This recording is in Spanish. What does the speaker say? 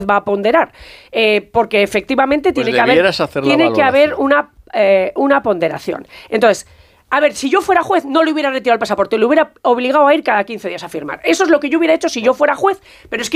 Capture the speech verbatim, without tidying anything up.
va a ponderar, eh, porque efectivamente pues tiene, que haber, tiene que haber una, eh, una ponderación. Entonces, a ver, si yo fuera juez, no le hubiera retirado el pasaporte, le hubiera obligado a ir cada quince días a firmar. Eso es lo que yo hubiera hecho si yo fuera juez, pero es que